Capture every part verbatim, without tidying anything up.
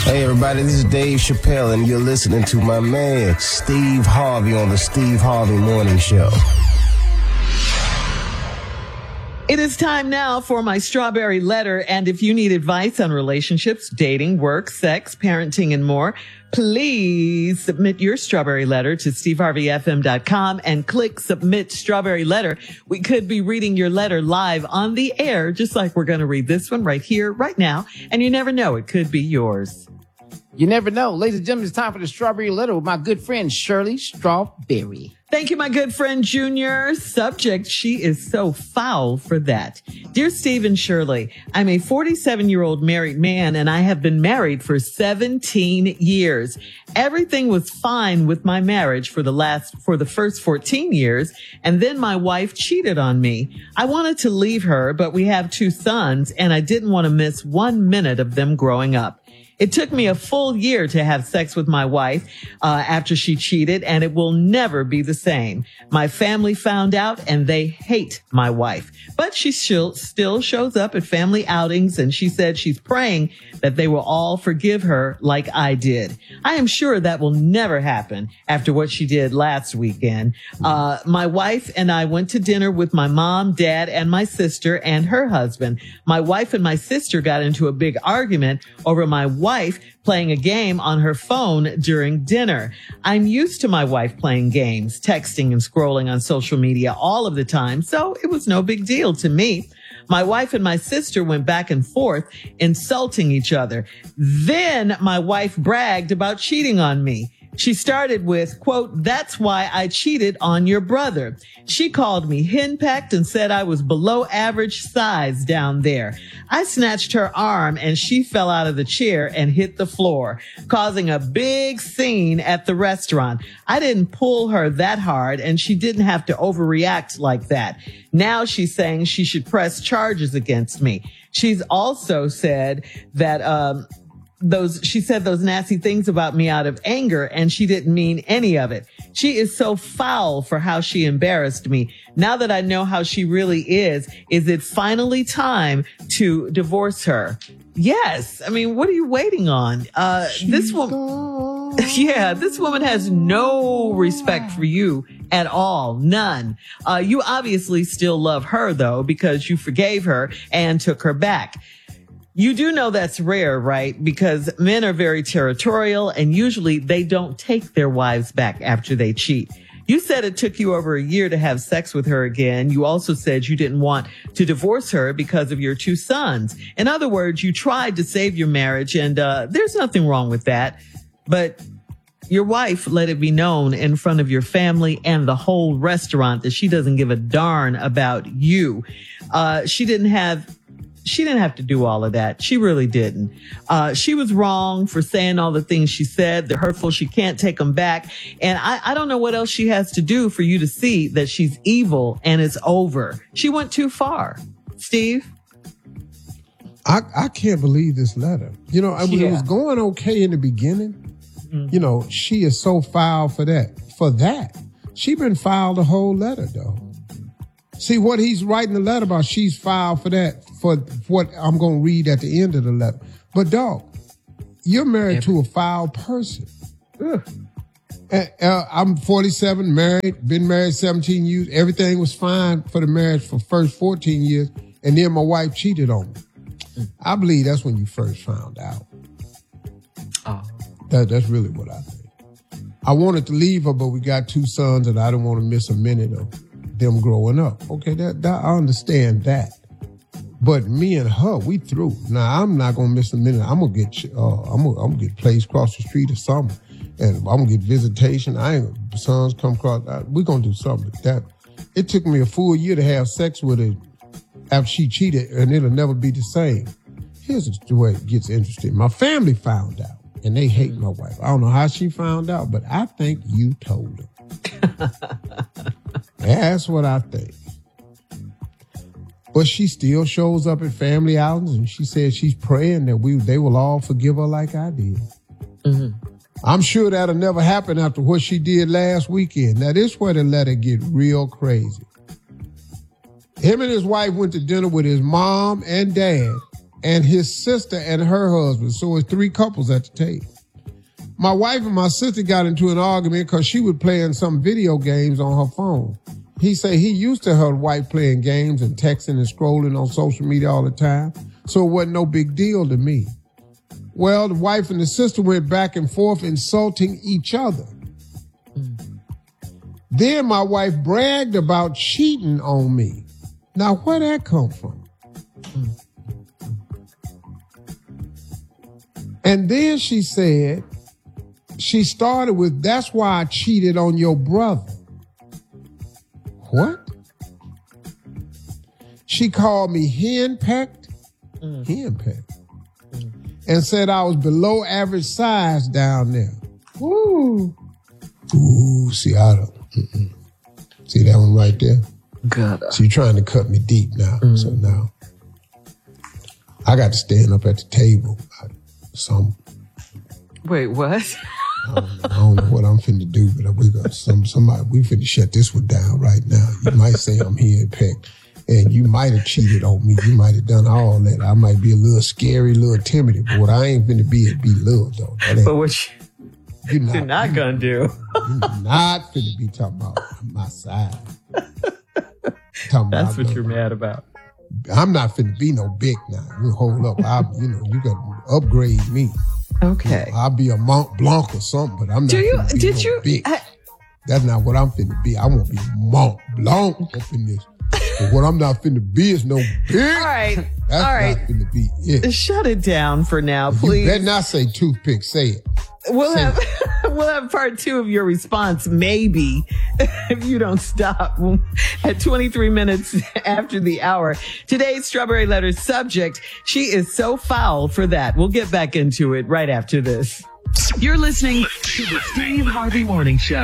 Hey everybody, this is Dave Chappelle and you're listening to my man Steve Harvey on the Steve Harvey Morning Show. It is time now for my strawberry letter, and if you need advice on relationships, dating, work, sex, parenting, and more, please submit your strawberry letter to steve harvey f m dot com and click submit strawberry letter. We could be reading your letter live on the air, just like we're going to read this one right here, right now, and you never know, it could be yours. You never know. Ladies and gentlemen, it's time for the strawberry letter with my good friend, Shirley Strawberry. Thank you, my good friend, Junior. Subject, she is so foul for that. Dear Steve and Shirley, I'm a forty-seven-year-old married man, and I have been married for seventeen years. Everything was fine with my marriage for the last, for the first fourteen years, and then my wife cheated on me. I wanted to leave her, but we have two sons, and I didn't want to miss one minute of them growing up. It took me a full year to have sex with my wife uh, after she cheated, and it will never be the same. My family found out, and they hate my wife. But she still, still shows up at family outings, and she said she's praying that they will all forgive her like I did. I am sure that will never happen after what she did last weekend. Uh, my wife and I went to dinner with my mom, dad, and my sister and her husband. My wife and my sister got into a big argument over my wife playing a game on her phone during dinner. I'm used to my wife playing games, texting and scrolling on social media all of the time, so it was no big deal to me. My wife and my sister went back and forth, insulting each other. Then my wife bragged about cheating on me. She started with, quote, "That's why I cheated on your brother." She called me henpecked and said I was below average size down there. I snatched her arm and she fell out of the chair and hit the floor, causing a big scene at the restaurant. I didn't pull her that hard and she didn't have to overreact like that. Now she's saying she should press charges against me. She's also said that, um, Those, she said those nasty things about me out of anger, and she didn't mean any of it. She is so foul for how she embarrassed me. Now that I know how she really is, is it finally time to divorce her? Yes. I mean, what are you waiting on? Uh, this woman, yeah, this woman has no respect for you at all. None. Uh, you obviously still love her though, because you forgave her and took her back. You do know that's rare, right? Because men are very territorial and usually they don't take their wives back after they cheat. You said it took you over a year to have sex with her again. You also said you didn't want to divorce her because of your two sons. In other words, you tried to save your marriage, and uh, there's nothing wrong with that. But your wife let it be known in front of your family and the whole restaurant that she doesn't give a darn about you. Uh, she didn't have She didn't have to do all of that. She really didn't. Uh, she was wrong for saying all the things she said. They're hurtful. She can't take them back. And I, I don't know what else she has to do for you to see that she's evil and it's over. She went too far. Steve? I, I can't believe this letter. You know, I mean, Yeah. it was going okay in the beginning. Mm-hmm. You know, she is so foul for that. For that. She been foul the whole letter, though. See, what he's writing the letter about, she's foul for that, for what I'm going to read at the end of the letter. But, dog, you're married to a foul person. Ugh. Uh, uh, I'm forty-seven, married, been married seventeen years. Everything was fine for the marriage for first fourteen years. And then my wife cheated on me. I believe that's when you first found out. Oh. That, that's really what I think. I wanted to leave her, but we got two sons and I didn't want to miss a minute of them growing up. Okay, that, that I understand that. But me and her, we through. Now, I'm not going to miss a minute. I'm going to get uh, I'm gonna, I'm gonna get placed across the street or something. And I'm going to get visitation. I ain't gonna, sons come across. We're going to do something like that. It took me a full year to have sex with her after she cheated, and it'll never be the same. Here's the way it gets interesting. My family found out, and they hate my wife. I don't know how she found out, but I think you told her. That's what I think. But she still shows up at family outings, and she says she's praying that we they will all forgive her like I did. Mm-hmm. I'm sure that'll never happen after what she did last weekend. Now, this is where the letter get real crazy. Him and his wife went to dinner with his mom and dad, and his sister and her husband. So it's three couples at the table. My wife and my sister got into an argument because she was playing some video games on her phone. He said he used to her wife playing games and texting and scrolling on social media all the time, so it wasn't no big deal to me. Well, the wife and the sister went back and forth insulting each other. Mm. Then my wife bragged about cheating on me. Now, where that come from? Mm. And then she said, she started with, that's why I cheated on your brother. What? She called me henpecked, mm. henpecked, mm. and said I was below average size down there. Ooh. Ooh, see, I don't. Mm-mm. See that one right there? God. She's trying to cut me deep now. Mm. So now I got to stand up at the table. Some. Wait, what? I don't, I don't know what I'm finna do, but we got some somebody. We finna shut this one down right now. You might say I'm henpecked, and you might have cheated on me. You might have done all that. I might be a little scary, a little timid, but what I ain't finna be is be little though. But what you, you're not, you're not you, gonna do? You're not finna be talking about my side. Talking That's about what no, you're mad about. I'm not finna be no big now. You hold up. I, you know, you got to upgrade me. Okay. You know, I'll be a Mont Blanc or something, but I'm not. Do you? Finna be Did no you? Big. I, That's not what I'm finna be. I won't be Mont Blanc up in this. But what I'm not finna be is no big. All right. That's All right. not finna be it. Shut it down for now, please. You better not say toothpick. Say it. We'll say have it. we'll have part two of your response, maybe, if you don't stop at twenty-three minutes after the hour. Today's Strawberry Letter subject, she is so foul for that. We'll get back into it right after this. You're listening to the Steve Harvey Morning Show.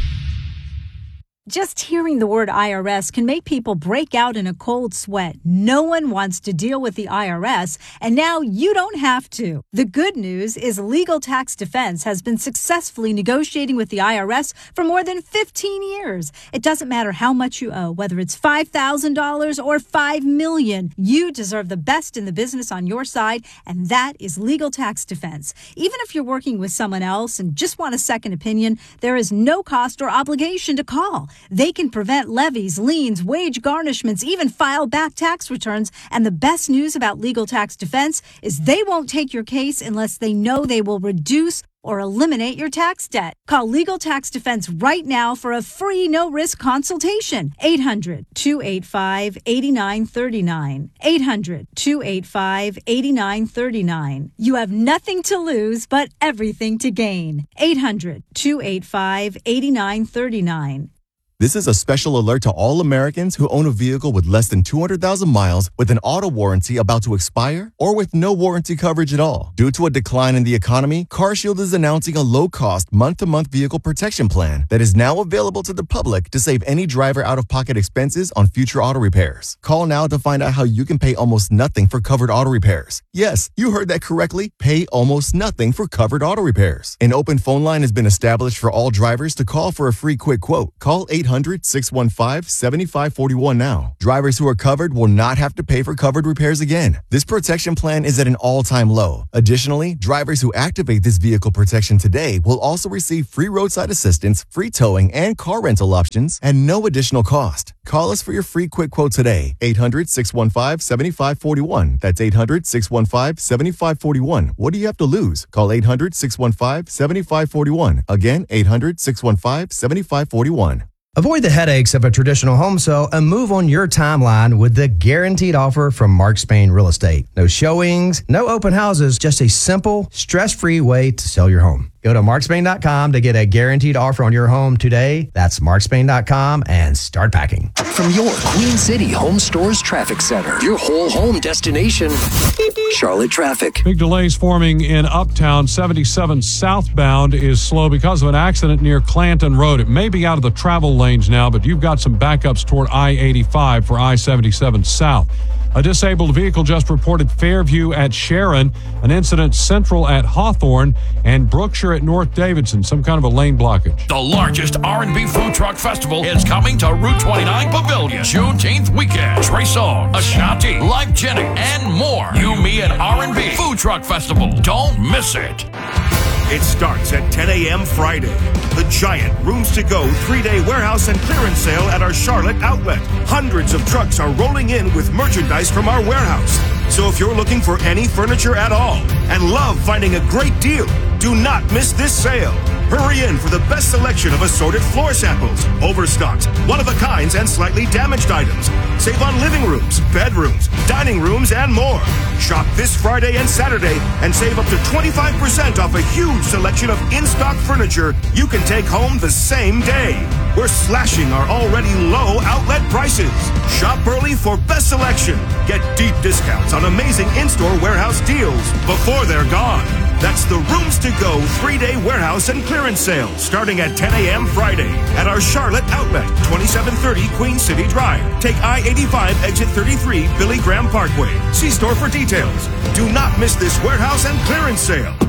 Just hearing the word I R S can make people break out in a cold sweat. No one wants to deal with the I R S, and now you don't have to. The good news is Legal Tax Defense has been successfully negotiating with the I R S for more than fifteen years. It doesn't matter how much you owe, whether it's five thousand dollars or five million dollars. You deserve the best in the business on your side, and that is Legal Tax Defense. Even if you're working with someone else and just want a second opinion, there is no cost or obligation to call. They can prevent levies, liens, wage garnishments, even file back tax returns. And the best news about Legal Tax Defense is they won't take your case unless they know they will reduce or eliminate your tax debt. Call Legal Tax Defense right now for a free no-risk consultation. eight hundred, two eight five, eight nine three nine. eight hundred, two eight five, eight nine three nine. You have nothing to lose but everything to gain. eight hundred, two eight five, eight nine three nine. This is a special alert to all Americans who own a vehicle with less than two hundred thousand miles with an auto warranty about to expire or with no warranty coverage at all. Due to a decline in the economy, CarShield is announcing a low-cost month-to-month vehicle protection plan that is now available to the public to save any driver out-of-pocket expenses on future auto repairs. Call now to find out how you can pay almost nothing for covered auto repairs. Yes, you heard that correctly. Pay almost nothing for covered auto repairs. An open phone line has been established for all drivers to call for a free quick quote. Call eight hundred, six one five, seven five four one now. Drivers who are covered will not have to pay for covered repairs again. This protection plan is at an all-time low. Additionally, drivers who activate this vehicle protection today will also receive free roadside assistance, free towing, and car rental options at no additional cost. Call us for your free quick quote today. eight hundred, six one five, seven five four one. That's eight hundred, six one five, seven five four one. What do you have to lose? Call eight hundred, six one five, seven five four one. Again, eight hundred, six one five, seven five four one. Avoid the headaches of a traditional home sale and move on your timeline with the guaranteed offer from Mark Spain Real Estate. No showings, no open houses, just a simple, stress-free way to sell your home. Go to mark spain dot com to get a guaranteed offer on your home today. That's mark spain dot com and start packing. From your Queen City Home Stores Traffic Center, your whole home destination, Charlotte Traffic. Big delays forming in Uptown. seventy-seven southbound is slow because of an accident near Clanton Road. It may be out of the travel lanes now, but you've got some backups toward I eighty-five for I seventy-seven south. A disabled vehicle just reported Fairview at Sharon, an incident central at Hawthorne, and Brookshire at North Davidson, some kind of a lane blockage. The largest R and B food truck festival is coming to Route twenty-nine Pavilion, Juneteenth weekend. Trey Songz, Ashanti, Life Jennings, and more. You, Me, and R and B Food Truck Festival. Don't miss it. It starts at ten a.m. Friday. The giant Rooms to Go three-day warehouse and clearance sale at our Charlotte outlet. Hundreds of trucks are rolling in with merchandise from our warehouse. So if you're looking for any furniture at all and love finding a great deal, do not miss this sale. Hurry in for the best selection of assorted floor samples, overstocks, one-of-a-kinds, and slightly damaged items. Save on living rooms, bedrooms, dining rooms, and more. Shop this Friday and Saturday and save up to twenty-five percent off a huge selection of in-stock furniture you can take home the same day. We're slashing our already low outlet prices. Shop early for best selection. Get deep discounts on amazing in-store warehouse deals before they're gone. That's the Rooms to Go three-day warehouse and clearance sale starting at ten a.m. Friday at our Charlotte outlet, twenty-seven thirty Queen City Drive. Take I eighty-five exit thirty-three Billy Graham Parkway. See store for details. Do not miss this warehouse and clearance sale.